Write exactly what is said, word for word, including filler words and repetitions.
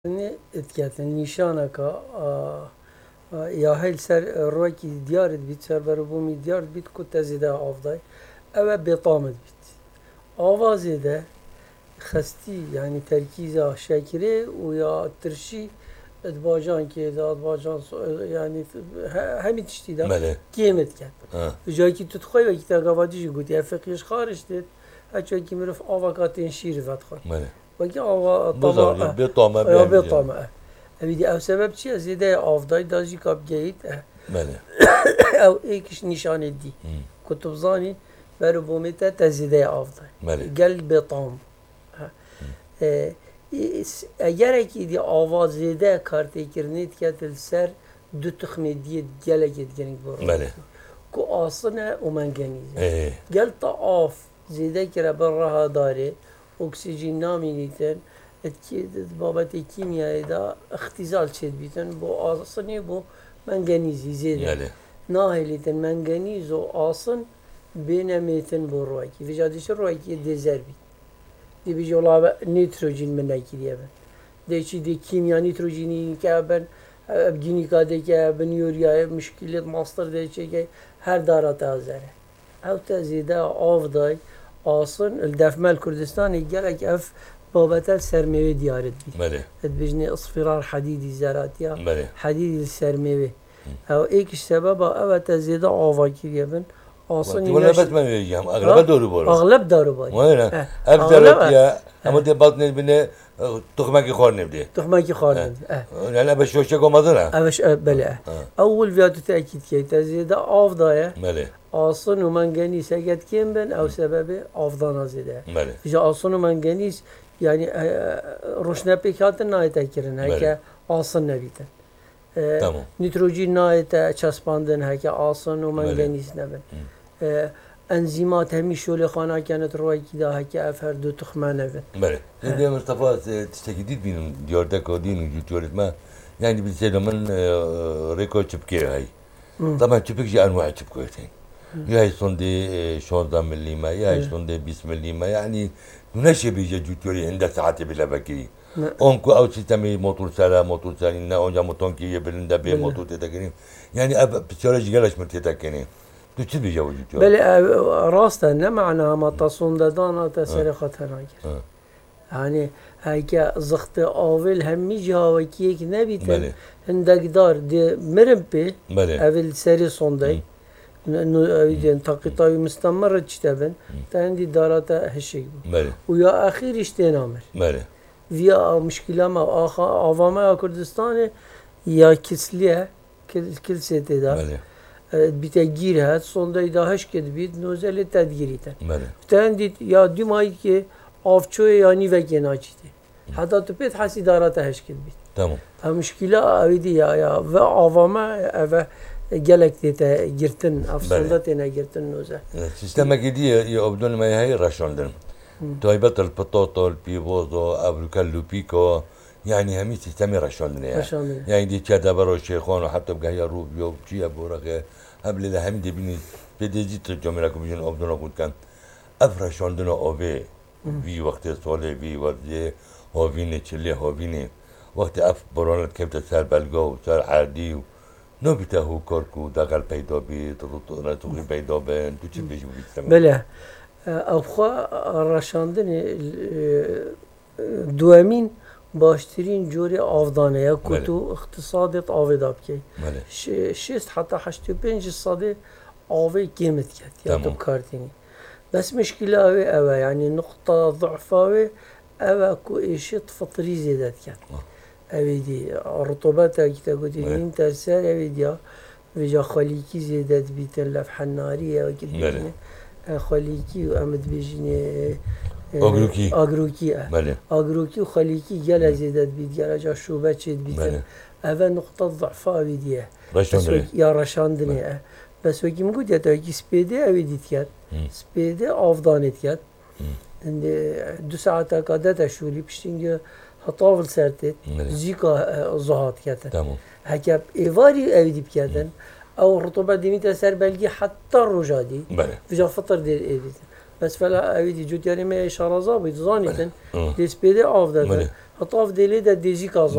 نه اتکاتن نشانه که یا هیل سر روی که دیارت بیت سر برابومی دیارت بیت کت زیده آفدای اوه بطامد بیت آوازه ده خستی یعنی ترکیز شکره و یا ترشی ادباجان که ادباجان یعنی همین تشتی ده کیمت کرد جایی که تدخوی و که تقوادیش گویی افقیش خارج دید هرچی که میرف آوکاتین شیر فت خورد وقتی آوا طبعا بطامه یا بطامه اویدی او سبب چیه زیده آفدای داشتی کاب گیت بله او ایکش نشانه دی کتب زانی برو بومیته تزیده آفدای بله گل بطام اگر اکی دی آواز زیده کارتی کرنید که تل سر دو تخمه دید گل اکی دگرنگ برو بله که آسنه و منگنیزه ايه گل تا آف زیده کرا بر راه داره اکسیژن نامینیتن اتکید بابت کیمیایی دا اختزال چید بیتن بو آسنی بو منگنیزی زیده بله ناهلیتن منگنیز و آسن بینمیتن بو روی کی وجادش روی کی دیزر بید دی بیج اولاب نیتروژن من نکیدیه بن دی چی دی کیمیا نیتروژنی که بن بگینی کاده که بن یوریا مشکلات ماستر دی چی که هر دارا تازره او تزیده آف دای آسن الدفمال کردستان يجعلك اف بابتا سرموي ديارت بي بله تبجني اصفرار حديدي زراتيا بله حديد السرموي او ايك السبب او تزيد عواكي يبن آسن ولا بس ما يجيهم اغلب دورو بورو اغلب دارو باري وين اه. افضل يا اما دي بطن بني تخمك خور نبدي تخماكي خارن اه لا بس شو شكو مدنا اوش اه بلا اه. اول فيديو تاكيد كي تزيد افضايا بله آسن و منگنیز اگر کم بن او سبب آفدان زده بله جا آسن و منگنیز یعنی روشنه پیکات نایت کرن هکه آسن نبیتن تمام نیتروژن نایت چسباندن هکه آسن و منگنیز نبن انزیمات همی شوله خانه کنت روی کی دا هکه افر دو تخمه نبن بله این مصطفى تستجديد بين ديارتك ودين وجيتورت ما يعني بنسينا من ريكو تشبكي هاي طبعا تشبك جي انواع تشبكوتين يا صندي شونزا مليمة يا صندي بيس مليمة يعني نشي بيجي جوتوري عند ساعات بلا بكري اونكو او سيستمي موتور سالا موتور سالينا اونجا موتون كي يبلندا بي موتور تتكني يعني اب بسيولوجي جلاش مرتتكني تو چی بيجي وجوتوري بله راسته نه معناها ما تصون دادانا تسر خطر نگر يعني هيك زخت اول همي جهه كيك نبيتن عندك دار دي مرمبي اول سري صندي انه تقطاوي مستمر تشتبن عندي دارات هشيك ويا اخير اشتنامر بله ويا مشكله ما اخا عوامه كردستان يا كسليه كل سيتي دا بله بتغيير هات صندي دا هش كد بيد نوزل تدغيريتن بله عندي يا ديماي كي افچوي يعني وگناچيتي حتى تو بيت حسي دارات هش كد بيد تمام مشكله اويدي يا يا و عوامه و جالك تيتا جرتن افصلتنا جرتن نوزه سيستم جديد يبدون ما هي راشوندن طيبة البطاطا البيبوزو افريكالو بيكو يعني همي سيستم راشوندن يعني يعني دي كذا برو شيخون وحتى بقى هي روبيو بشي ابورقه قبل ده هم دي بني بديجي ترجمه لكم جن ابدون قلت كان افراشوندن اوبي في وقت صولي في وقت هوفيني تشلي هوفيني وقت اف برونت كيف تسال بلغو سال عادي نوبته هو كوركو داخل پیدا بید رطوبت توی پیدا بین تو چی بهش میگید؟ بله افخا رشاندن دوامین باشترین جوری آفدانه یا کتو اقتصادت آویداب کی بله شست حتی هشت و پنج صده آوی قیمت کرد یا تو کارتینی بس مشکل آوی اوه یعنی نقطه ضعف آوی اوه کو ایشت فطری زیادت کرد اویدی رطوبت اگه تا گویی این تاثیر اویدی وجا خالیکی زیادت بیتن لفح ناری یا که خالیکی و امد بیشینه آگروکی آگروکی بله آگروکی و خالیکی جل زیادت بیت جل جا شوبه چید بیتن اول نقطه ضعف اویدیه رشاندنه یا رشاندنه بس وکی مگود یا تا اگه سپیده اویدیت کرد سپیده آفدانت کرد دو ساعت کاده تشولی پشتینگه هطاول سرتت زيكا زهات كاتن تمام هكا ايفاري ايدي بكاتن او رطوبه ديميتا سر بلقي حتى الرجادي بله فيجا فطر دي ايدي بس فلا ايدي جوت يعني ما اشاره ظابط زانيتن دي سبيدي اوف ده هطاف دي لي ده دي زيكا